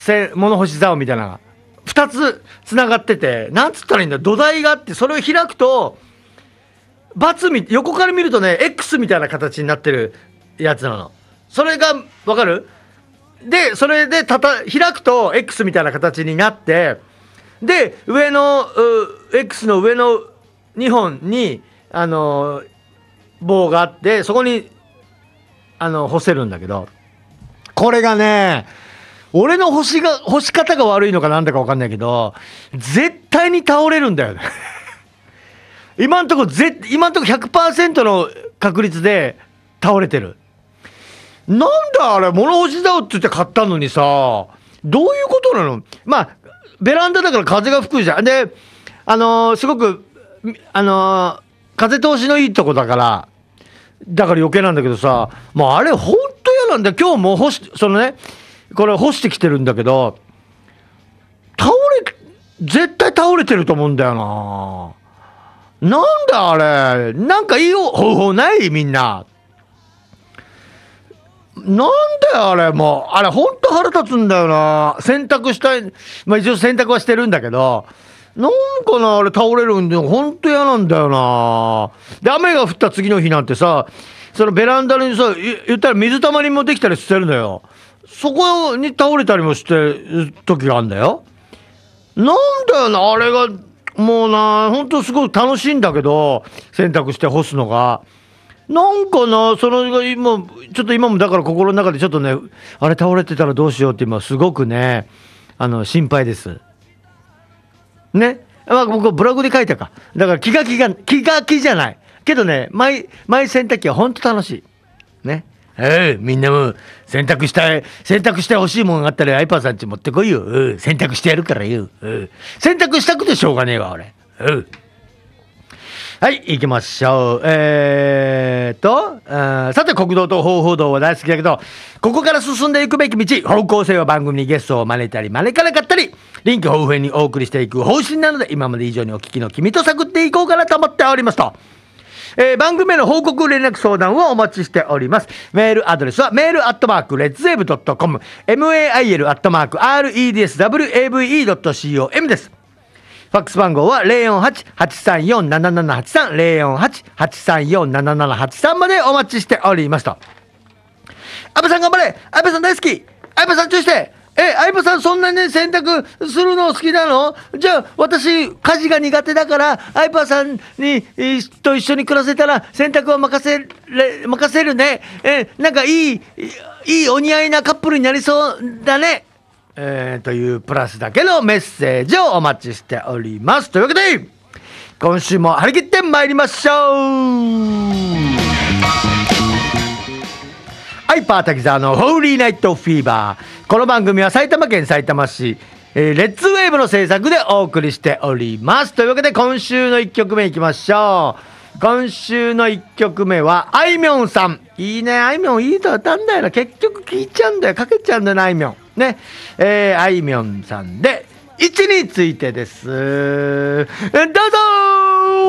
物干し竿みたいな2つつながってて、なんつったらいいんだ、土台があって、それを開くと横から見るとね X みたいな形になってるやつなの。それがわかる？でそれで開くと X みたいな形になって、で上のX の上の2本に棒があって、そこに干せるんだけど、これがね、俺の干し方が悪いのかなんだか分かんないけど、絶対に倒れるんだよね今んとこ 100% の確率で倒れてる。なんだあれ、物干し竿って言って買ったのにさ、どういうことなの？まあベランダだから風が吹くじゃん。ですごく風通しのいいとこだから余計なんだけどさ、もうあれほんと嫌なんだよ。今日もこれ干してきてるんだけど、絶対倒れてると思うんだよな。なんだあれ、なんかいい方法ない？みんななんだよあれ、もうあれほんと腹立つんだよな。洗濯したい、まあ一応洗濯はしてるんだけど、なんかな、あれ倒れるんでほんと嫌なんだよな。で雨が降った次の日なんてさ、そのベランダにさ、言ったら水たまりもできたりしてるのよ。そこに倒れたりもしてる時があるんだよ。なんだよなあれが、もうな、ほんとすごい楽しいんだけど、洗濯して干すのがなんかな、ちょっと今もだから心の中でちょっとね、あれ倒れてたらどうしようって今すごくね、心配ですね。まあ僕ブログで書いたか。だから気が気じゃないけどね、マイ洗濯機はほんと楽しいね。みんなも洗濯して欲しいもんがあったらアイパーさんち持ってこいよ。洗濯してやるからよ。洗濯したくてしょうがねえわ俺。はい、行きましょう。さて、国道と方法道は大好きだけど、ここから進んでいくべき道、方向性は番組にゲストを招いたり招かなかったり、臨機応変にお送りしていく方針なので、今まで以上にお聞きの君と探っていこうかなと思っておりますと。番組への報告連絡相談をお待ちしております。メールアドレスはメール@redswave.com、mail@redswave.com です。ファックス番号は 048-834-7783 048-834-7783 までお待ちしておりますと。安倍さん頑張れ、安倍さん大好き、安倍さん注意して、相葉さんそんなに洗濯するの好きなの？じゃあ私家事が苦手だから相葉さんにと一緒に暮らせたら洗濯は任せるね。なんかいいお似合いなカップルになりそうだね。というプラスだけのメッセージをお待ちしております。というわけで今週も張り切って参りましょう。ハイパー滝沢のホーリーナイトフィーバー。この番組は埼玉県さいたま市、レッツウェーブの制作でお送りしております。というわけで今週の1曲目いきましょう。今週の1曲目はあいみょんさん。いいね、あいみょんいい歌歌うんだよな。結局聴いちゃうんだよ、かけちゃうんだよな、あいみょんね。あいみょんさんで位置についてです。どうぞー。